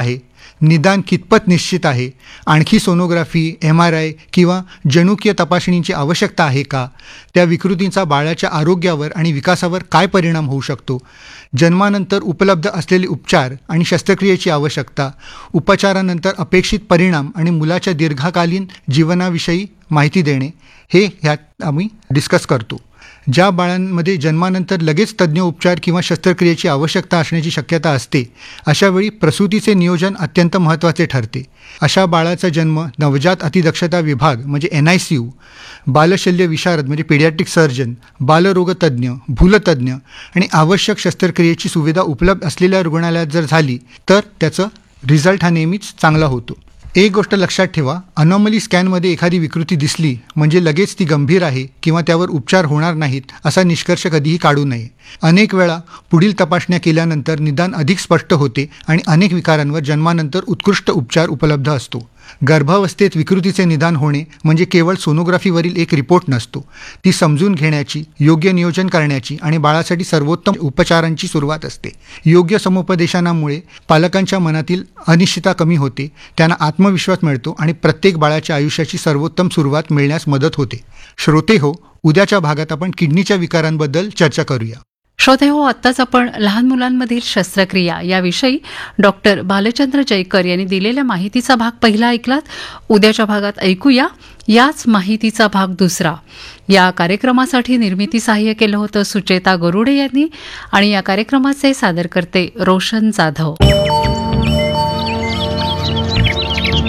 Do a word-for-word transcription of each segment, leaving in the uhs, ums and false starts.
आहे, निदान कितपत निश्चित आहे, आणखी सोनोग्राफी, एम आर आय किंवा जनुकीय तपासणीची आवश्यकता आहे का, त्या विकृतींचा बाळाच्या आरोग्यावर आणि विकासावर काय परिणाम होऊ शकतो, जन्मानंतर उपलब्ध असलेले उपचार आणि शस्त्रक्रियेची आवश्यकता, उपचारानंतर अपेक्षित परिणाम आणि मुलाच्या दीर्घकालीन जीवनाविषयी माहिती देणे, हे ह्यात आम्ही डिस्कस करतो. ज्या बाळांमध्ये जन्मानंतर लगेच तज्ज्ञ उपचार किंवा शस्त्रक्रियेची आवश्यकता असण्याची शक्यता असते, अशावेळी प्रसूतीचे नियोजन अत्यंत महत्त्वाचे ठरते. अशा बाळाचा जन्म नवजात अतिदक्षता विभाग म्हणजे एन आय सी यू, बालशल्य विशारद म्हणजे पेडियाट्रिक सर्जन, बालरोगतज्ञ, भूलतज्ञ आणि आवश्यक शस्त्रक्रियेची सुविधा उपलब्ध असलेल्या रुग्णालयात जर झाली तर त्याचं रिझल्ट हा नेहमीच चांगला होतो. एक गोष्ट लक्षात ठेवा, अनॉमली स्कॅनमध्ये एखादी विकृती दिसली म्हणजे लगेच ती गंभीर आहे किंवा त्यावर उपचार होणार नाहीत असा निष्कर्ष कधीही काढू नये. अनेक वेळा पुढील तपासण्या केल्यानंतर निदान अधिक स्पष्ट होते आणि अनेक विकारांवर जन्मानंतर उत्कृष्ट उपचार उपलब्ध असतो. गर्भावस्थेत विकृतीचे निदान होणे म्हणजे केवळ सोनोग्राफीवरील एक रिपोर्ट नसतो, ती समजून घेण्याची, योग्य नियोजन करण्याची आणि बाळासाठी सर्वोत्तम उपचारांची सुरुवात असते. योग्य समुपदेशनामुळे पालकांच्या मनातील अनिश्चितता कमी होते, त्यांना आत्मविश्वास मिळतो आणि प्रत्येक बाळाच्या आयुष्याची सर्वोत्तम सुरुवात मिळण्यास मदत होते. श्रोते हो, उद्याच्या भागात आपण किडनीच्या विकारांबद्दल चर्चा करूया. श्रोते हो, आत्ताच आपण लहान मुलांमधील शस्त्रक्रिया याविषयी डॉक्टर भालचंद्र जयकर यांनी दिलेल्या माहितीचा भाग पहिला ऐकलात. उद्याच्या भागात ऐकूया याच माहितीचा भाग दुसरा. या कार्यक्रमासाठी निर्मिती सहाय्य केलं होतं सुचेता गरुडे यांनी आणि या कार्यक्रमाचे सादरकर्ते रोशन जाधव.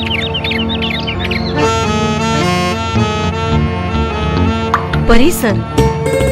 परिसर